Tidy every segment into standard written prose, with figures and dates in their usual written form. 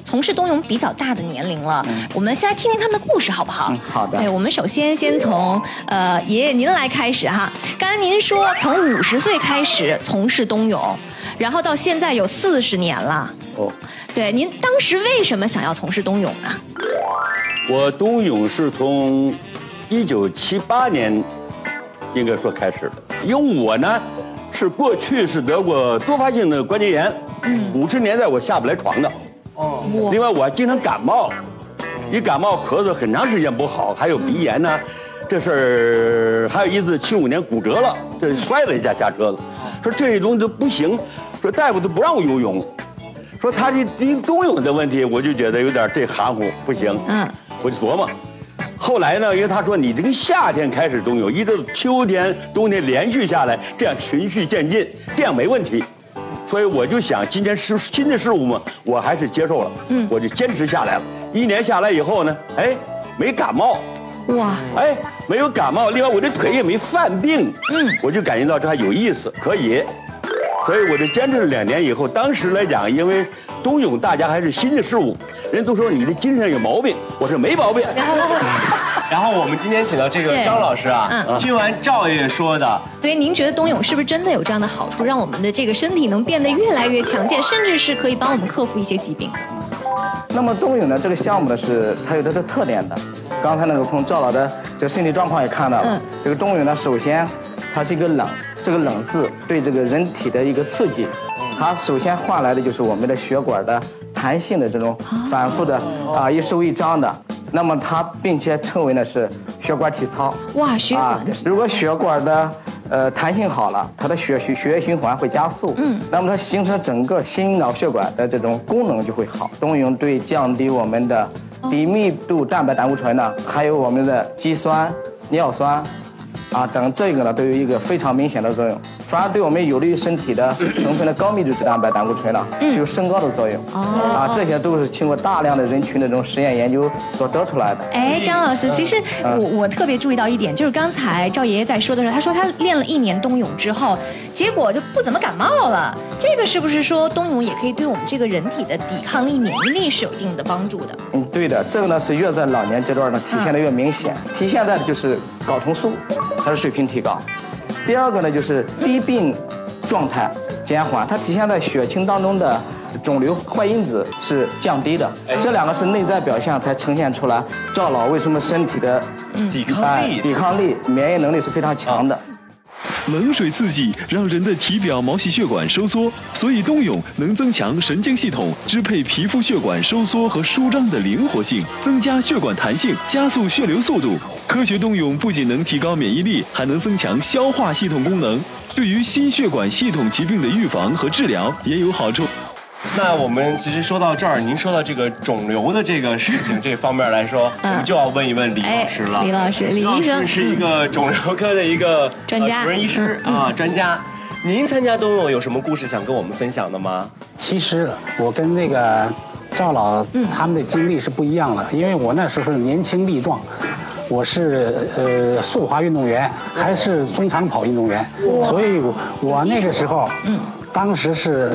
从事冬泳比较大的年龄了，我们先来听听他们的故事好不好？ 好的。 对，我们首先从爷爷您来开始哈。刚才您说从50岁开始从事冬泳，然后到现在有40年了。 哦。 对，您当时为什么想要从事冬泳呢？ 我冬泳是从1978年应该说开始的，因为我呢是过去是得过多发性的关节炎，50年代我下不来床的。哦。另外我还经常感冒，一感冒咳嗽很长时间不好，还有鼻炎呢。这事儿还有一次75年骨折了，这摔了一下下车了，说这些东西都不行，说大夫都不让我游泳，说他这冬泳的问题，我就觉得有点这含糊，不行。我就琢磨。后来呢，因为他说你这个夏天开始冬泳，一直到秋天、冬天连续下来，这样循序渐进，这样没问题。所以我就想，今天是新的事物嘛，我还是接受了。我就坚持下来了。1年下来以后呢，哎，没感冒。哇！哎，没有感冒，另外我的腿也没犯病。我就感觉到这还有意思，可以。所以我就坚持了2年以后，当时来讲，因为冬泳大家还是新的事物，人都说你的精神有毛病，我说没毛病。 然后我们今天请到这个张老师啊，听完赵爷爷说的， 所以您觉得冬泳是不是真的有这样的好处，让我们的这个身体能变得越来越强健，甚至是可以帮我们克服一些疾病？ 那么冬泳呢，这个项目呢是它有它的特点的。刚才那个从赵老的这个身体状况也看到了，这个冬泳呢，首先它是一个冷，这个冷字对这个人体的一个刺激，它首先换来的就是我们的血管的弹性的这种反复的一收一张的。那么它并且称为呢是血管体操。 哇，血管！ 如果血管的弹性好了，它的血液循环会加速。那么它形成整个心脑血管的这种功能就会好。冬泳对降低我们的低密度蛋白胆固醇呢，还有我们的肌酸、尿酸等这个呢都有一个非常明显的作用，反而对我们有利于身体的成分的高密度脂蛋白胆固醇呢是有升高的作用。这些都是经过大量的人群的这种实验研究所得出来的。 哎，张老师，其实我特别注意到一点，就是刚才赵爷爷在说的时候，他说他练了1年冬泳之后，结果就不怎么感冒了。这个是不是说冬泳也可以对我们这个人体的抵抗力、免疫力是有一定的帮助的？ 对的，这个呢是越在老年阶段呢体现的越明显，体现在的就是睾酮素它的水平提高。第二个呢就是低病状态减缓，它体现在血清当中的肿瘤坏因子是降低的。这2个是内在表象才呈现出来赵老为什么身体的抵抗力、免疫能力是非常强的。 冷水刺激让人的体表毛细血管收缩，所以冬泳能增强神经系统支配皮肤血管收缩和舒张的灵活性，增加血管弹性，加速血流速度。科学冬泳不仅能提高免疫力，还能增强消化系统功能，对于心血管系统疾病的预防和治疗也有好处。 那我们其实说到这儿，您说到这个肿瘤的这个事情这方面来说，我们就要问一问李老师了。 李老师，李医生是一个肿瘤科的一个专家， 主任医师专家。您参加冬泳有什么故事想跟我们分享的吗？ 其实我跟那个赵老他们的经历是不一样的，因为我那时候是年轻力壮。我是速滑运动员，还是中长跑运动员，所以我那个时候，当时是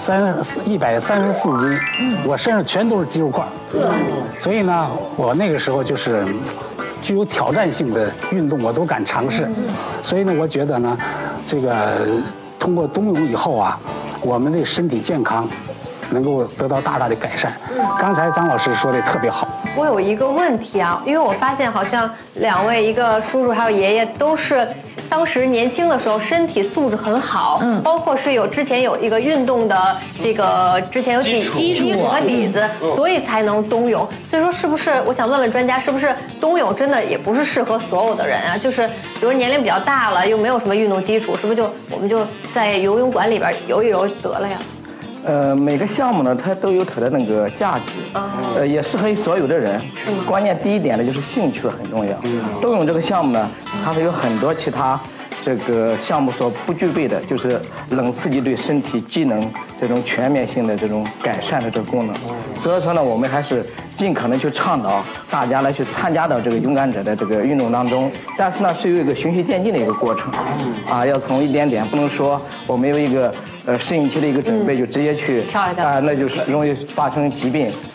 134斤，我身上全都是肌肉块，所以呢，我那个时候就是具有挑战性的运动我都敢尝试，所以呢，我觉得呢，这个通过冬泳以后啊，我们的身体健康能够得到大大的改善。刚才张老师说的特别好。 我有一个问题啊，因为我发现好像2位，一个叔叔还有爷爷，都是当时年轻的时候身体素质很好，包括是之前有一个运动的这个之前有基础和底子，所以才能冬泳。所以说是不是我想问问专家，是不是冬泳真的也不是适合所有的人啊？就是比如年龄比较大了，又没有什么运动基础，是不是我们就在游泳馆里边游一游得了呀？ 每个项目呢，它都有它的那个价值，也适合于所有的人。关键第一点呢，就是兴趣很重要。冬泳这个项目呢，它会有很多其他这个项目所不具备的，就是冷刺激对身体机能这种全面性的这种改善的这个功能。所以说呢，我们还是尽可能去倡导大家来去参加到这个勇敢者的这个运动当中。但是呢，是有一个循序渐进的一个过程，要从一点点，不能说我们有一个适应期的一个准备就直接去那就是容易发生疾病。